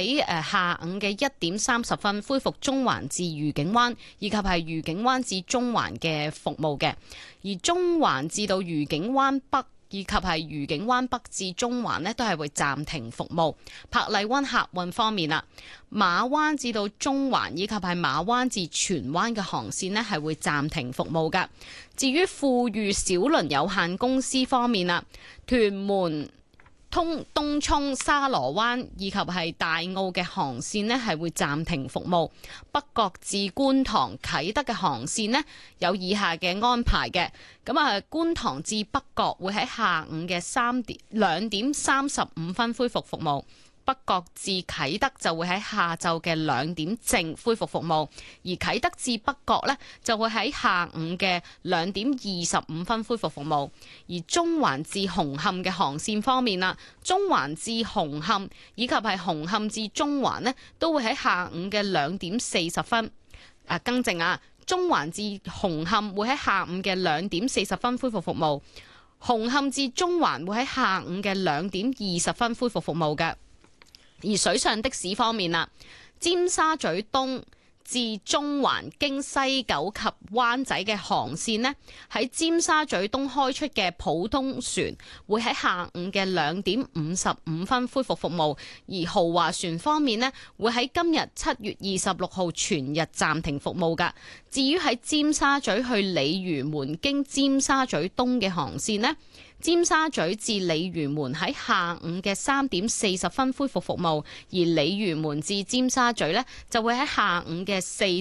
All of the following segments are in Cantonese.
喺下午嘅1:30恢復中環至愉景灣以及係愉景灣至中環嘅服務嘅，而中環至到愉景灣北以及係愉景灣北至中環呢，都係會暫停服務。珀麗灣客運方面啦，馬灣至到中環以及係馬灣至荃灣嘅航線呢，係會暫停服務㗎。至於富裕小輪有限公司方面啦，屯門東涌、沙螺灣以及係大澳嘅航線呢，係會暫停服務。北角至觀塘、啟德嘅航線呢，有以下嘅安排嘅。咁觀塘至北角會喺下午嘅2:35恢復服務。北角至啟德就會喺下晝嘅2點正恢復服務，而啟德至北角呢，就會喺下午嘅2:25恢復服務。而中環至紅磡嘅航線方面啦，中環至紅磡以及係紅磡至中環呢，都會喺下午嘅2:40。更正啊，中環至紅磡會喺下午嘅2:40恢復服務，紅磡至中環會喺下午嘅2:20恢復服務嘅。而水上的士方面啦，尖沙咀東至中環經西九及灣仔嘅航線呢，喺尖沙咀東開出嘅普通船會喺下午嘅2:55恢復服務，而豪華船方面呢，會喺今日7月26號全日暫停服務㗎。至於喺尖沙咀去鯉魚門經尖沙咀東嘅航線呢，尖沙咀至鯉魚門喺下午嘅3:40恢復服務，而鯉魚門至尖沙咀呢，就會喺下午嘅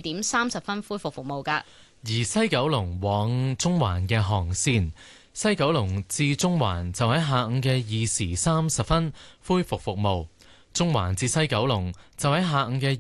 4:30恢復服務㗎。 而西九龍往中環嘅航線，西九龍至中環就喺下午嘅2:30恢復服務，中環至西九龍就喺下午嘅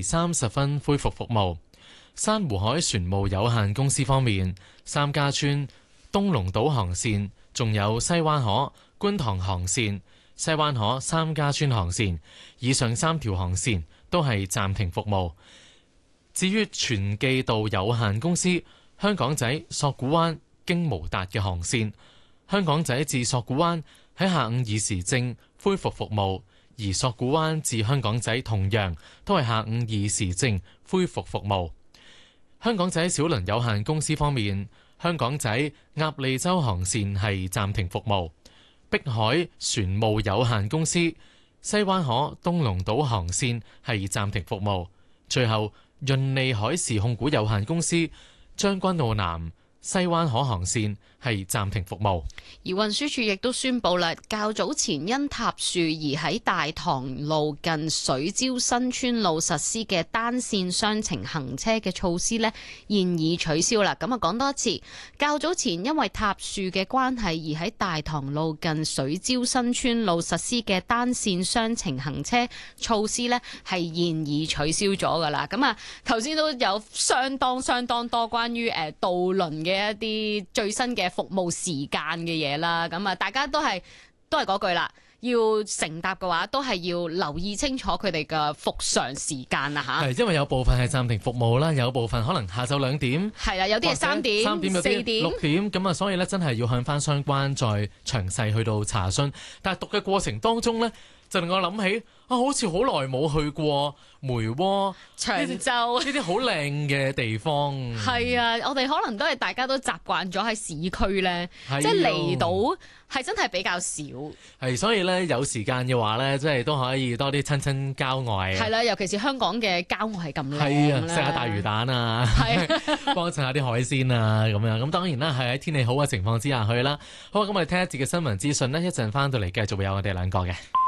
2:30恢復服務。珊瑚海船務有限公司方面，三家村、東龍島航線，仲有西灣河、觀塘航線、西灣河三家村航線，以上3條航線都係暫停服務。至於全記道有限公司，香港仔索罟灣經無達嘅航線，香港仔至索罟灣喺下午2時正恢復服務，而索罟灣至香港仔同樣都係下午2時正恢復服務。香港仔小輪有限公司方面，香港仔鴨脷洲航線係暫停服務，碧海船務有限公司西灣河東龍島航線係暫停服務，最後潤利海事控股有限公司將軍澳南西灣河航線係暫停服務。 而運輸署亦都宣布啦，較早前因塌樹而喺大棠路近水蕉新村路實施嘅單線雙程行車嘅措施呢，現已取消啦。咁講多次，較早前因為塌樹嘅關係而喺大棠路近水蕉新村路實施嘅單線雙程行車措施呢，係現已取消咗噶啦。咁頭先都有相當多關於渡輪嘅一啲最新嘅服務時間嘅嘢啦，咁大家都係嗰句啦，要乘搭嘅話都係要留意清楚佢哋嘅復常時間啊吓。 係因為有部分係暫停服務啦，有部分可能下晝2點， 係啦，有啲係3點、 有啲 4點、 6點，咁所以咧真係要向翻相關再詳細去到查詢。但係讀嘅過程當中咧，就令我諗起好似好耐冇去過梅窩、 長洲呢啲好靚嘅地方。 係啊，我哋可能都係大家都習慣咗喺市區咧，即係嚟到係真係比較少。 係，所以咧有時間嘅話咧，即係都可以多啲親郊外。 係啦，尤其是香港嘅郊外係咁靚。 係啊，食下大魚蛋啊，幫襯下啲海鮮啊咁樣。咁當然啦，係喺天氣好嘅情況之下去啦。好，咁我哋聽一節嘅新聞資訊呢，一陣翻到嚟繼續會有我哋兩個嘅。